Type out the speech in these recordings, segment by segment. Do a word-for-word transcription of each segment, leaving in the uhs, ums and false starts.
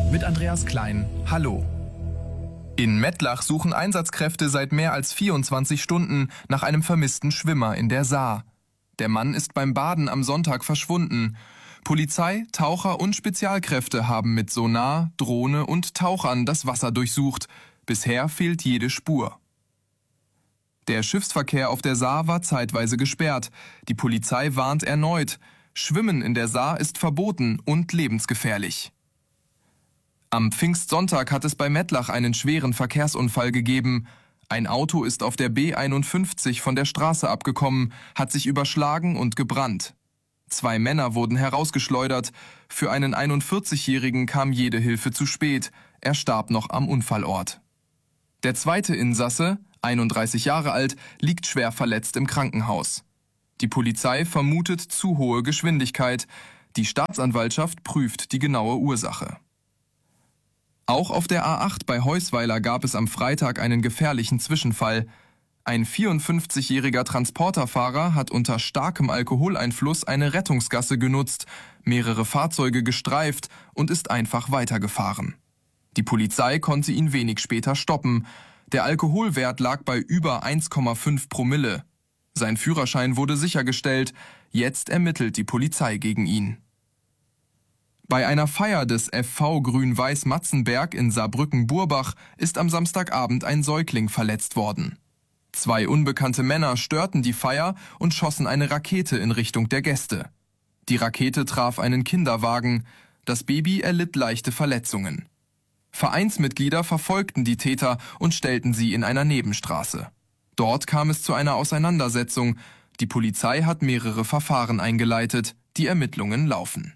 mit Andreas Klein. Hallo. In Mettlach suchen Einsatzkräfte seit mehr als vierundzwanzig Stunden nach einem vermissten Schwimmer in der Saar. Der Mann ist beim Baden am Sonntag verschwunden. Polizei, Taucher und Spezialkräfte haben mit Sonar, Drohne und Tauchern das Wasser durchsucht. Bisher fehlt jede Spur. Der Schiffsverkehr auf der Saar war zeitweise gesperrt. Die Polizei warnt erneut. Schwimmen in der Saar ist verboten und lebensgefährlich. Am Pfingstsonntag hat es bei Mettlach einen schweren Verkehrsunfall gegeben. Ein Auto ist auf der B einundfünfzig von der Straße abgekommen, hat sich überschlagen und gebrannt. Zwei Männer wurden herausgeschleudert. Für einen einundvierzigjährigen kam jede Hilfe zu spät. Er starb noch am Unfallort. Der zweite Insasse, einunddreißig Jahre alt, liegt schwer verletzt im Krankenhaus. Die Polizei vermutet zu hohe Geschwindigkeit. Die Staatsanwaltschaft prüft die genaue Ursache. Auch auf der A acht bei Heusweiler gab es am Freitag einen gefährlichen Zwischenfall. Ein vierundfünfzigjähriger Transporterfahrer hat unter starkem Alkoholeinfluss eine Rettungsgasse genutzt, mehrere Fahrzeuge gestreift und ist einfach weitergefahren. Die Polizei konnte ihn wenig später stoppen. Der Alkoholwert lag bei über eins Komma fünf Promille. Sein Führerschein wurde sichergestellt. Jetzt ermittelt die Polizei gegen ihn. Bei einer Feier des F V Grün-Weiß Matzenberg in Saarbrücken-Burbach ist am Samstagabend ein Säugling verletzt worden. Zwei unbekannte Männer störten die Feier und schossen eine Rakete in Richtung der Gäste. Die Rakete traf einen Kinderwagen. Das Baby erlitt leichte Verletzungen. Vereinsmitglieder verfolgten die Täter und stellten sie in einer Nebenstraße. Dort kam es zu einer Auseinandersetzung. Die Polizei hat mehrere Verfahren eingeleitet. Die Ermittlungen laufen.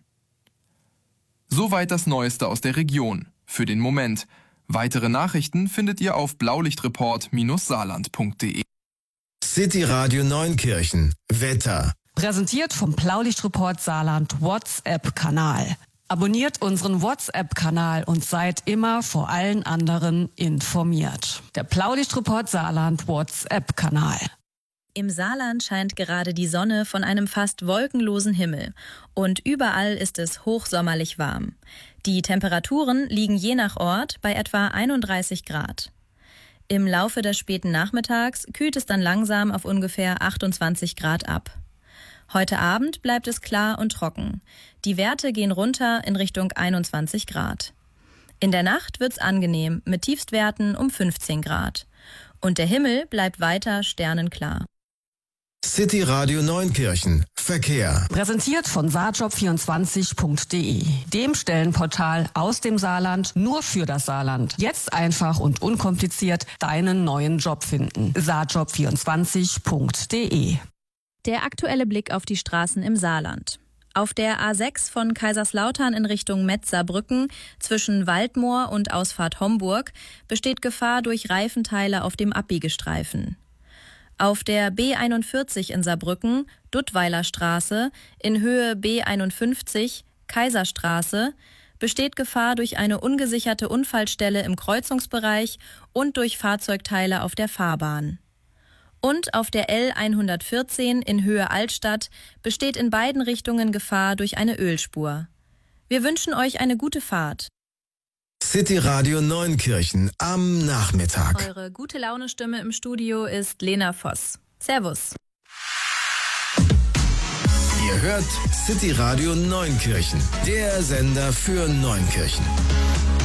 Soweit das Neueste aus der Region. Für den Moment. Weitere Nachrichten findet ihr auf blaulichtreport Bindestrich saarland Punkt de. City Radio Neunkirchen. Wetter. Präsentiert vom Blaulichtreport Saarland WhatsApp-Kanal. Abonniert unseren WhatsApp-Kanal und seid immer vor allen anderen informiert. Der Blaulichtreport Saarland WhatsApp-Kanal. Im Saarland scheint gerade die Sonne von einem fast wolkenlosen Himmel und überall ist es hochsommerlich warm. Die Temperaturen liegen je nach Ort bei etwa einunddreißig Grad. Im Laufe des späten Nachmittags kühlt es dann langsam auf ungefähr achtundzwanzig Grad ab. Heute Abend bleibt es klar und trocken. Die Werte gehen runter in Richtung einundzwanzig Grad. In der Nacht wird's angenehm mit Tiefstwerten um fünfzehn Grad. Und der Himmel bleibt weiter sternenklar. City Radio Neunkirchen. Verkehr. Präsentiert von saarjob vierundzwanzig Punkt de, dem Stellenportal aus dem Saarland nur für das Saarland. Jetzt einfach und unkompliziert deinen neuen Job finden. saarjob vierundzwanzig Punkt de. Der aktuelle Blick auf die Straßen im Saarland. Auf der A sechs von Kaiserslautern in Richtung Metz-Saarbrücken zwischen Waldmoor und Ausfahrt Homburg besteht Gefahr durch Reifenteile auf dem Abbiegestreifen. Auf der B einundvierzig in Saarbrücken, Duttweiler Straße, in Höhe B einundfünfzig, Kaiserstraße, besteht Gefahr durch eine ungesicherte Unfallstelle im Kreuzungsbereich und durch Fahrzeugteile auf der Fahrbahn. Und auf der L hundertvierzehn in Höhe Altstadt besteht in beiden Richtungen Gefahr durch eine Ölspur. Wir wünschen euch eine gute Fahrt. City Radio Neunkirchen am Nachmittag. Eure gute Laune-Stimme im Studio ist Lena Voss. Servus. Ihr hört City Radio Neunkirchen, der Sender für Neunkirchen.